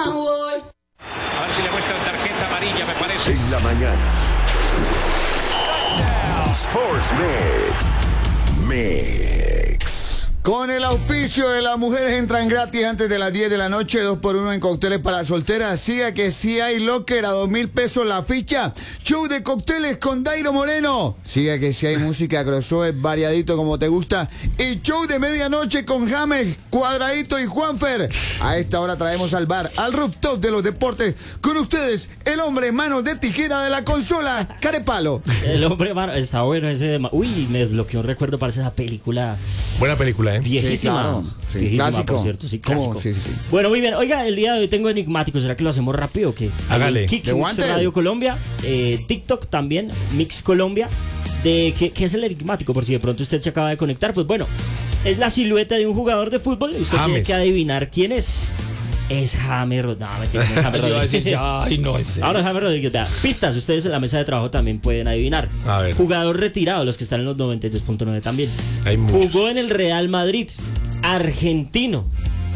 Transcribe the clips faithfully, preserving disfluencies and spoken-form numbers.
A ver si le muestran tarjeta amarilla, me parece. En la mañana. Sports Mix. Mix. Con el auspicio de las mujeres entran gratis antes de las diez de la noche, dos por uno en cócteles para solteras. Siga que sí hay locker a dos mil pesos la ficha. Show de cócteles con Dairo Moreno. Siga que sí hay música crossover variadito como te gusta. Y show de medianoche con James, Cuadradito y Juanfer. A esta hora traemos al bar, al rooftop de los deportes. Con ustedes, el hombre manos de tijera de la consola, Carepalo. El hombre mano, está bueno ese de... Uy, me desbloqueó un recuerdo para esa película. Buena película, ¿eh? Viejísima. Sí, claro. Sí, Viejísima, clásico. por cierto, sí, ¿Cómo? clásico. Sí, sí, sí. Bueno, muy bien. Oiga, el día de hoy tengo enigmático. ¿Será que lo hacemos rápido o qué? Hágale. Kik, De guante. Radio Colombia, eh, TikTok también, Mix Colombia. De ¿qué, ¿Qué es el enigmático? Por si de pronto usted se acaba de conectar. Pues bueno, es la silueta de un jugador de fútbol y usted James. tiene que adivinar quién es. Es James Rodríguez. No, mentira, no es James Yo iba a Rodríguez. decir, ya, ay, no, ese. Ahora James Rodríguez, vea, pistas, ustedes en la mesa de trabajo también pueden adivinar. A ver. Jugador retirado, los que están en los noventa y dos punto nueve también. Hay muchos. Jugó en el Real Madrid, argentino,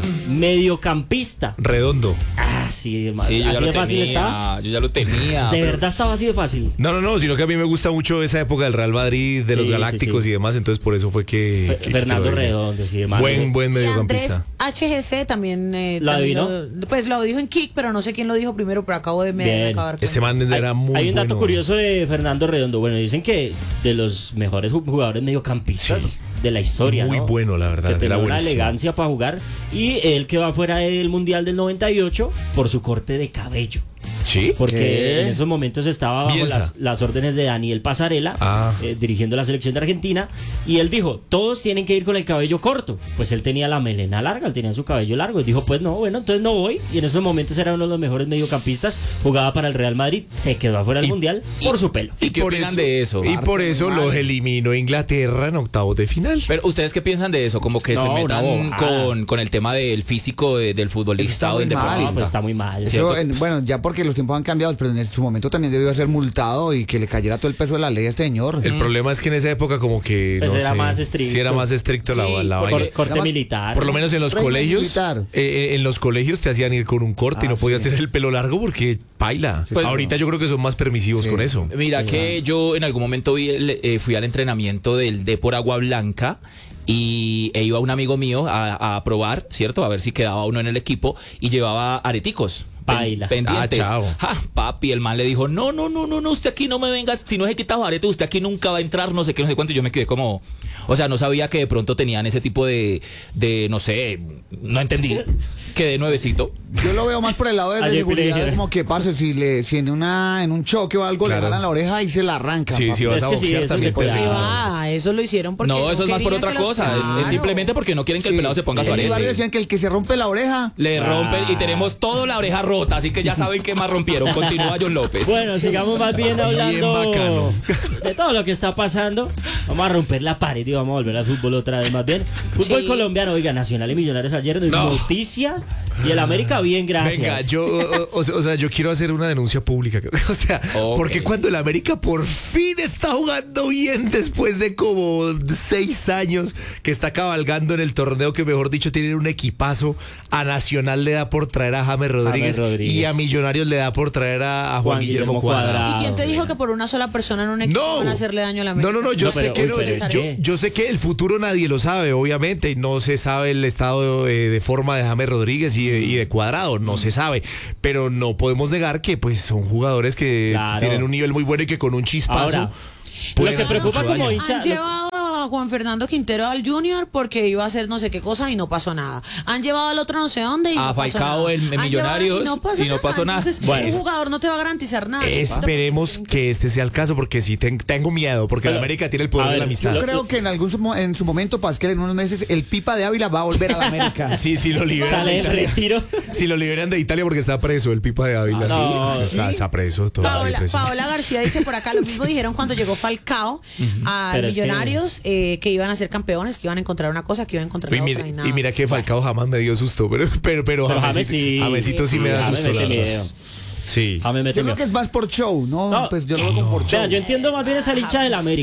mediocampista. Redondo. Ah, sí, hermano. Sí, yo ya así lo de fácil tenía, está. yo ya lo tenía. De pero- verdad estaba así de fácil. No, no, no, sino que a mí me gusta mucho esa época del Real Madrid, de Sí, los sí, Galácticos sí. y demás, entonces por eso fue que... Fe- que- Fernando que- Redondo, sí, hermano. Buen, buen Y Andrés mediocampista. H G C también, eh, ¿Lo también adivinó? lo- pues lo dijo en Kick, pero no sé quién lo dijo primero, pero acabo de me Bien. de acabar con- Este man Hay, era muy hay un dato bueno. curioso de Fernando Redondo. Bueno, dicen que de los mejores ju- jugadores mediocampistas Sí. de la historia. Muy ¿no? bueno, la verdad, Que era tenía una buenísimo. elegancia para jugar. Y él que va fuera del Mundial del noventa y ocho por su corte de cabello. ¿Sí? Porque ¿Qué? en esos momentos estaba bajo Bielsa. las, las órdenes de Daniel Pasarela, Ah. eh, dirigiendo la selección de Argentina. Y él dijo, todos tienen que ir con el cabello corto. Pues él tenía la melena larga, él tenía su cabello largo. Y dijo, pues no, bueno, entonces no voy. Y en esos momentos era uno de los mejores mediocampistas. Jugaba para el Real Madrid, se quedó afuera del Y- Mundial por su pelo. ¿Y qué opinan de eso? Y por eso muy los mal. eliminó Inglaterra en octavos de final. Pero ustedes qué piensan de eso, como que No, se una metan bobada. con, con el tema del físico de- del futbolista Está o del muy mal. No, deportista. pues está muy mal. Eso, ¿Cierto? en- bueno, ya porque los tiempos han cambiado, pero en su momento también debió ser multado y que le cayera todo el peso de la ley a este señor. El problema es que en esa época como que Pues no era sé, más estricto. sí era más estricto la, Sí, la por- vaina. Por corte Nada más- militar. Por lo menos en los Régimen colegios, militar. eh, eh, en los colegios te hacían ir con un corte y Ah, no podías sí. tener el pelo largo porque paila. Pues- Ahorita yo creo que son más permisivos Sí. con eso. Mira que yo en algún momento vi el- eh, fui al entrenamiento del Depor Agua Blanca y e iba un amigo mío a, a probar, ¿cierto? A ver si quedaba uno en el equipo y llevaba areticos. pen- Baila. Pendientes. Ah, chao. Ja, papi, el man le dijo, no, no, no, no, no, usted aquí no me vengas, si no se quita arete, usted aquí nunca va a entrar, no sé qué, no sé cuánto. Y yo me quedé como, o sea, no sabía que de pronto tenían ese tipo de, de no sé, no entendí. Quedé nuevecito. Yo lo veo más por el lado de la Ayer seguridad, creí. como que, parce, si, le, si en, una, en un choque o algo Claro. le jalan la oreja y se la arrancan. Sí, papi. sí, vas Es a que sí, boxear eso también. es pues, de Sí, cuidado. va, eso lo hicieron porque No, eso es más por querían otra que los- cosa, es- es, Claro. simplemente porque no quieren que el pelado se ponga su En mi barrio arete. decían que el que se rompe la oreja, Le rompen y Ah. tenemos toda la oreja rota, así que ya saben qué más rompieron. Continúa John López. Bueno, sigamos más bien hablando bacano. de todo lo que está pasando. Vamos a romper la pared y vamos a volver al fútbol otra vez más bien. Fútbol Sí. colombiano, oiga, Nacional y Millonarios ayer, No. noticia. Y el América bien, gracias. Venga, yo, o, o- o sea, yo quiero hacer una denuncia pública. O sea, Ok. porque cuando el América por fin está jugando bien después de como seis años que está cabalgando en el torneo, que mejor dicho tienen un equipazo, a Nacional le da por traer a James Rodríguez, Rodríguez. y a Millonarios le da por traer a, a Juan, Juan Guillermo, Guillermo Cuadrado. Cuadrado. ¿Y quién te dijo que por una sola persona en un equipo No. van a hacerle daño a la América? No, no, no, yo No, sé pero, que uy, no, pero yo, ¿qué? yo sé que el futuro nadie lo sabe, obviamente, y no se sabe el estado de, de forma de James Rodríguez y de, y de Cuadrado, no se sabe, pero no podemos negar que pues son jugadores que Claro. tienen un nivel muy bueno y que con un chispazo Ahora, lo pueden que hacer preocupa mucho como daño. hincha. Han lo- llevado a Juan Fernando Quintero al Junior porque iba a hacer no sé qué cosa y no pasó nada. Han llevado al otro no sé dónde y A no pasó Falcao nada. en- en Han Millonarios llevado y no pasó nada. Entonces, Bueno. un jugador no te va a garantizar nada. Esperemos que este sea el caso, porque sí ten- tengo miedo, porque Pero, la América tiene el poder a de la ver, amistad. yo creo que en algún su- en su momento, Pascal, en unos meses, el Pipa de Ávila va a volver a la América. Sí, sí lo liberan Sale de en Italia. retiro. Si lo liberan de Italia porque está preso el Pipa de Ávila. Ah, no. Sí, está, está preso todo. Paola, preso. Paola García dice por acá, lo mismo dijeron cuando llegó Falcao a Pero es que- Millonarios, eh, que iban a ser campeones, que iban a encontrar una cosa, que iban a encontrar Y la mira, otra y nada. y mira que Falcao jamás me dio susto, pero pero pero, Pero Jamesito, James sí. Jamesito sí me da James susto. mete la verdad. miedo. Sí. James mete Yo creo miedo. que es más por show, ¿no? No. Pues yo lo veo como por show. Vea, yo entiendo más bien esa hincha del América.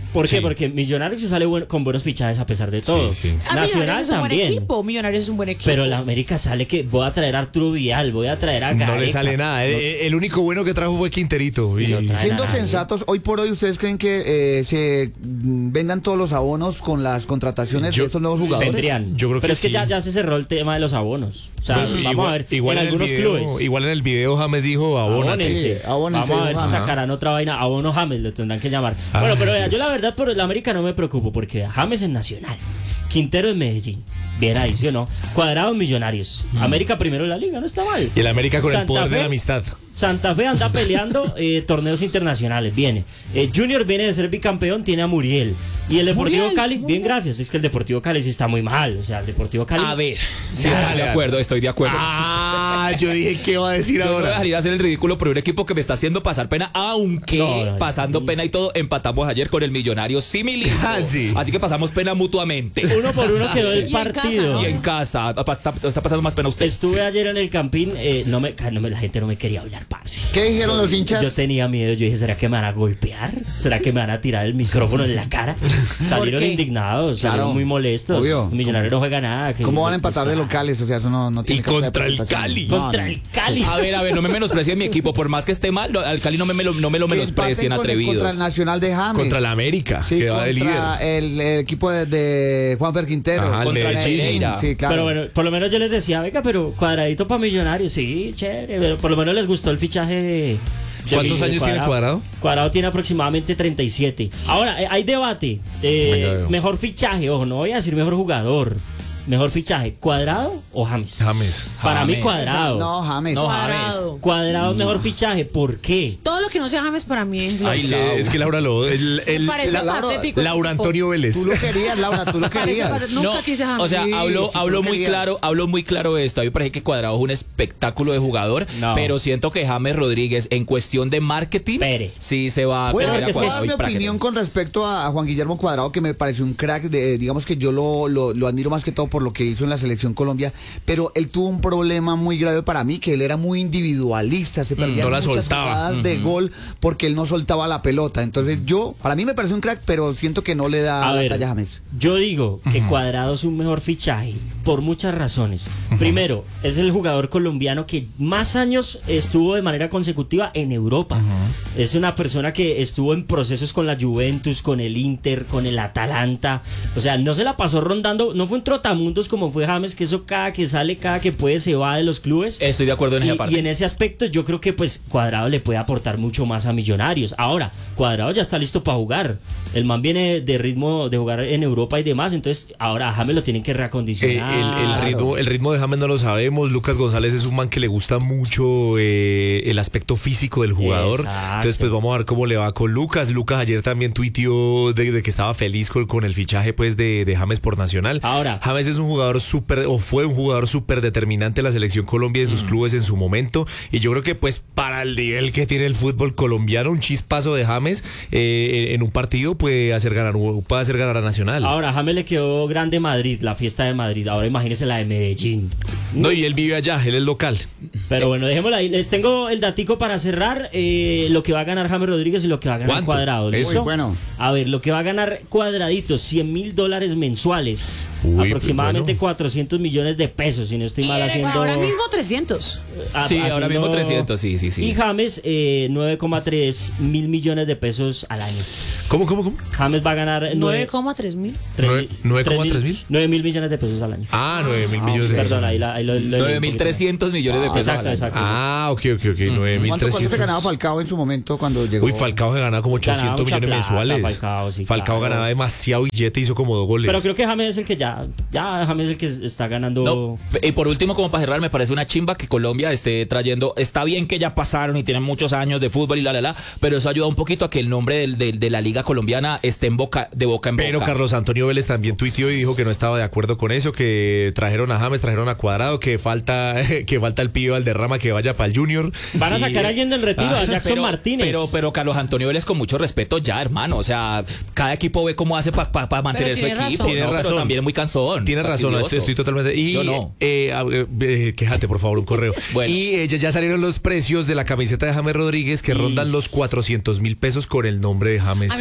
¿Por qué? Sí. Porque Millonarios se sale buen- con buenos fichajes a pesar de todo. Sí, sí. Ah, Nacional Millonarios es un buen también. equipo. Millonarios es un buen equipo. Pero la América sale que voy a traer a Arturo Vidal, voy a traer a Gareca. No le sale nada. El, el único bueno que trajo fue Quinterito. Y- No trae Siendo a nadie. sensatos, hoy por hoy, ¿ustedes creen que eh, se mm, vendan todos los abonos con las contrataciones Yo- de estos nuevos jugadores? Vendrían. Yo creo Pero que es que sí. ya, ya se cerró el tema de los abonos. O sea, Bueno, vamos igual, a ver igual en el algunos video, clubes. Igual en el video James dijo abónate. Abónense. Sí, abónense, Vamos a ver si James. sacarán otra vaina. Abono James le tendrán que llamar. Ay, bueno, pero vea, Dios. yo la verdad por el América no me preocupo porque James en Nacional, Quintero en Medellín. Bien ahí, ¿sí o no? Cuadrado en Millonarios. América primero en la liga, no está mal. Y el América con el Santa poder de Fe- la amistad. Santa Fe anda peleando eh, torneos internacionales, viene. Eh, Junior viene de ser bicampeón, tiene a Muriel. Y el Deportivo Muriel, Cali, bien, gracias. Es que el Deportivo Cali sí está muy mal. O sea, el Deportivo Cali. A ver, sí, Dale, estoy de dale. acuerdo, estoy de acuerdo. Ah, yo dije, ¿qué va a decir Yo no voy a ahora? salir a hacer el ridículo por un equipo que me está haciendo pasar pena, aunque No, no, no. pasando pena y todo, empatamos ayer con el Millonario Simili. Ah, sí. Así que pasamos pena mutuamente. Uno por uno quedó el Y en casa, partido. ¿no? Y en casa, pa- está, está pasando más pena usted. Estuve ayer en el Campín, eh, no me, no me- la gente no me quería hablar, parce. ¿Qué dijeron los hinchas? Yo tenía miedo, yo dije, ¿será que me van a golpear? ¿Será que me van a tirar el micrófono en la cara? Salieron qué? indignados, Claro, salieron muy molestos. obvio. El Millonario no juega nada. que- ¿Cómo van a empatar de locales? O sea, eso no, no tiene Y carta de contra el presentación. Cali. No, Contra no. el Cali. A ver, a ver, no me menosprecien mi equipo, por más que esté mal, no, al Cali no me, me lo, no me lo Que menosprecien, empaten con el- atrevidos. Contra el Nacional de James. Contra la América, Sí, que va de líder. contra el, el equipo de, de Juanfer Quintero. Ajá, el Contra el Medellín. Pereira. Sí, claro. Pero bueno, por lo menos yo les decía, venga, pero cuadradito para Millonarios, sí, chévere. Pero por lo menos les gustó el fichaje de. de ¿Cuántos de años tiene Cuadrado? Cuadrado tiene aproximadamente treinta y siete. Ahora, eh, hay debate. Eh, Venga, veo. mejor fichaje, ojo, no voy a decir mejor jugador. Mejor fichaje, ¿Cuadrado o James? James. Para mí, James. Cuadrado. No, James. No, Cuadrado. Cuadrado, mejor fichaje, ¿por qué? Todo lo que no sea James para mí es Ay, le- es que Laura lo. El, el- Me parece la- Laura- patético ese Laura tipo. Antonio Vélez. Tú lo querías, Laura, tú lo Parece querías. patético. Nunca quise James. O sea, Sí, hablo, sí, tú hablo lo muy querías. claro, hablo muy claro de esto. A mí me parece que Cuadrado es un espectáculo de jugador, No. pero siento que James Rodríguez en cuestión de marketing Pere. sí se va a Bueno, perder a les puedo Cuadrado dar mi y para que- opinión con respecto a a Juan Guillermo Cuadrado, que me pareció un crack, de, digamos que yo lo, lo, lo admiro más que todo por lo que hizo en la selección Colombia, pero él tuvo un problema muy grave para mí, que él era muy individualista, se perdía no la muchas soltaba. jugadas de gol porque él no soltaba la pelota. Entonces yo, para mí me parece un crack, pero siento que no le da A la ver, talla a James. yo digo que Cuadrado es un mejor fichaje por muchas razones. Primero, es el jugador colombiano que más años estuvo de manera consecutiva en Europa. Es una persona que estuvo en procesos con la Juventus, con el Inter, con el Atalanta. O sea, no se la pasó rondando, no fue un trotamundos como fue James, que eso cada que sale, cada que puede se va de los clubes. Estoy de acuerdo en esa Y, parte. y en ese aspecto yo creo que pues Cuadrado le puede aportar mucho más a Millonarios. Ahora, Cuadrado ya está listo para jugar. El man viene de ritmo de jugar en Europa y demás, entonces ahora a James lo tienen que Eh, reacondicionar. el, el ritmo, el ritmo de James no lo sabemos. Lucas González es un man que le gusta mucho eh, el aspecto físico del jugador. Exacto. Entonces, pues vamos a ver cómo le va con Lucas. Lucas ayer también tuiteó de, de que estaba feliz con, con el fichaje pues de, de James por Nacional. Ahora. James es un jugador súper, o fue un jugador súper determinante en la selección Colombia y en sus clubes en su momento. Y yo creo que pues para el nivel que tiene el fútbol colombiano, un chispazo de James eh, en un partido puede hacer ganar, puede hacer ganar a Nacional. Ahora a James le quedó grande Madrid, la fiesta de Madrid. Ahora imagínese la de Medellín. No, y él vive allá, él es local. Pero bueno, dejémosla ahí. Les tengo el datico para cerrar. eh, lo que va a ganar James Rodríguez y lo que va a ganar ¿Cuánto? Cuadrado. Eso. ¿Listo? Muy bueno. A ver, lo que va a ganar Cuadradito, cien mil dólares mensuales. Uy, aproximadamente bueno. cuatrocientos millones de pesos, si no estoy mal haciendo. Ahora mismo trescientos. a- Sí, ahora mismo haciendo- trescientos, sí, sí, sí. Y James, eh, nueve coma tres mil millones de pesos al año. ¿Cómo, cómo, cómo? James va a ganar nueve nueve coma tres mil. Nueve- nueve coma tres mil. nueve mil millones de pesos al año. Ah, nueve mil millones de pesos. Perdón, ahí, la, ahí lo, lo- nueve mil trescientos millones de pesos. Exacto, al año. exacto. Ah, ok, ok, ok. nueve mil ¿Cuánto, ¿Cuánto se ganaba trescientos. Falcao en su momento cuando llegó? Uy, Falcao se ganaba como Ganaba ochocientos mucha millones plata, mensuales. Falcao, sí, Falcao claro. ganaba demasiado billete, hizo como dos goles. Pero creo que James es el que ya, ya James es el que está ganando. No, y por último, como para cerrar, me parece una chimba que Colombia esté trayendo. Está bien que ya pasaron y tienen muchos años de fútbol y la la la, pero eso ayuda un poquito a que el nombre del- del- de la liga colombiana esté en boca, de boca en boca. Pero Carlos Antonio Vélez también tuiteó y dijo que no estaba de acuerdo con eso, que trajeron a James, trajeron a Cuadrado, que falta que falta el pibe Valderrama que vaya para el Junior. Van a Y- sacar a alguien del retiro, a Jackson pero, Martínez. Pero, pero Carlos Antonio Vélez, con mucho respeto ya, hermano. O sea, cada equipo ve cómo hace para mantener su tiene equipo. razón. Tiene ¿no? Pero razón. también es muy cansón. Tienes razón, fastidioso. estoy, estoy totalmente. Y, Yo no. eh, a- eh, eh, quéjate, por favor, un correo. Bueno. Y eh, ya, ya salieron los precios de la camiseta de James Rodríguez que rondan los cuatrocientos mil pesos con el nombre de James. A mí me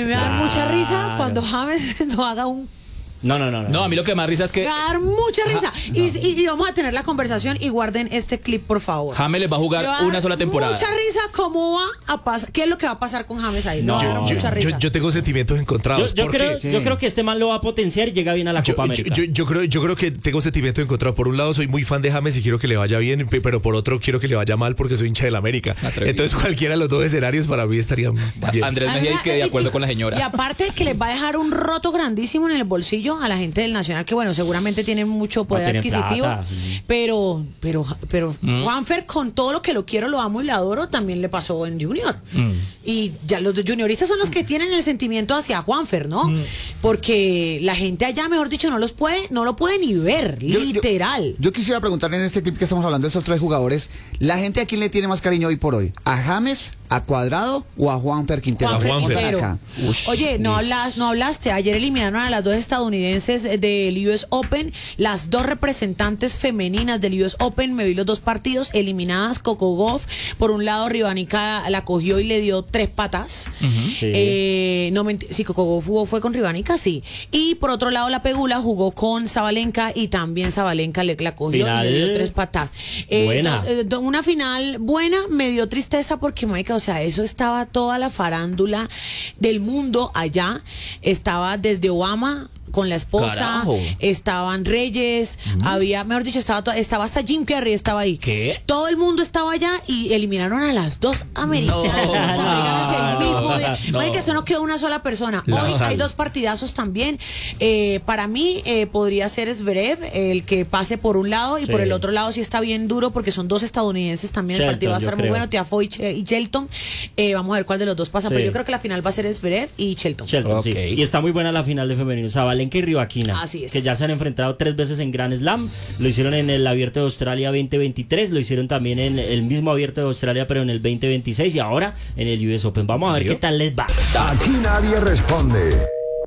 me va a dar mucha risa Claro. cuando James no haga un... No, no, no, no. No, a mí lo que más risa es que Me va a dar mucha risa. Y, y- y vamos a tener la conversación y guarden este clip, por favor. James les va a jugar Me va a dar una sola temporada. Mucha risa, ¿cómo va a pasar? ¿Qué es lo que va a pasar con James ahí? Me No, va a dar yo- mucha risa. Yo, yo tengo sentimientos encontrados. Yo, yo porque creo, sí. yo creo que este man lo va a potenciar y llega bien a la yo, Copa yo- América. yo- yo creo, yo creo que tengo sentimientos encontrados. Por un lado, soy muy fan de James y quiero que le vaya bien, pe- pero por otro, quiero que le vaya mal porque soy hincha del América. Atrevido. Entonces, cualquiera de los dos escenarios para mí estarían bien. Andrés Mejía dice que de acuerdo con la señora. Y aparte que les va a dejar un roto grandísimo en el bolsillo a la gente del Nacional, que bueno, seguramente tienen mucho poder tienen adquisitivo, plata. pero pero pero Mm. Juanfer, con todo lo que lo quiero, lo amo y lo adoro, también le pasó en Junior. Mm. Y ya los junioristas son los que tienen el sentimiento hacia Juanfer, ¿no? Mm. Porque la gente allá, mejor dicho, no los puede, no lo puede ni ver, Yo- yo- literal. Yo, quisiera preguntarle en este clip que estamos hablando de estos tres jugadores, ¿la gente a quién le tiene más cariño hoy por hoy? ¿A James, a Cuadrado o a Juanfer Quintero? Juanfer Juanfer. Quintero. Acá. Oye, no hablas, no hablaste. Ayer eliminaron a las dos estadounidenses del U S Open, las dos representantes femeninas del U S Open. Me vi los dos partidos eliminadas. Coco Gauff, por un lado, Rivanica la cogió y le dio tres patas. Sí. Eh, no menti- sí, Coco Gauff jugó fue con Rivanica, sí. Y por otro lado, la Pegula jugó con Zabalenka y también Zabalenka le la cogió Final y le dio tres patas. Eh, buena. dos- eh, do- una final buena, me dio tristeza porque, marica, o sea, eso estaba toda la farándula del mundo allá. Estaba desde Obama con la esposa, Carajo. estaban Reyes, había, mejor dicho, estaba to- estaba hasta Jim Carrey estaba ahí. ¿Qué? Todo el mundo estaba allá y eliminaron a las dos americanas. No, Americanas el no, mismo día. no. Marica, eso no quedó una sola persona. La Hoy sal. hay dos partidazos también. Eh, para mí eh, podría ser Zverev el que pase por un lado y Sí. por el otro lado sí está bien duro porque son dos estadounidenses también. Shelton, el partido va a yo estar muy creo. bueno. Tiafoe y, Che- y Shelton. Eh, vamos a ver cuál de los dos pasa. Sí. Pero yo creo que la final va a ser Zverev y Shelton. Shelton, sí. Ok. Y está muy buena la final de femenino. Zabalenka y Rivaquina. Así es. Que ya se han enfrentado tres veces en Grand Slam. Lo hicieron en el Abierto de Australia veinte veintitrés. Lo hicieron también en el mismo Abierto de Australia, pero en el veinte veintiséis. Y ahora en el U S Open. Vamos a ver qué tal les va. Aquí nadie responde.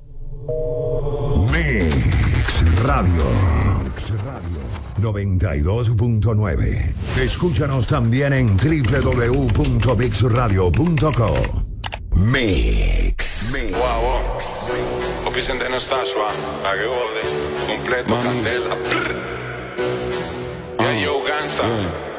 Mix Radio. Mix Radio noventa y dos punto nueve. Escúchanos también en w w w punto mix radio punto co. Mix. Mix. Wow, oficiente non sta qua, a che vuole, completo candela. Yeah, yo, gangsta.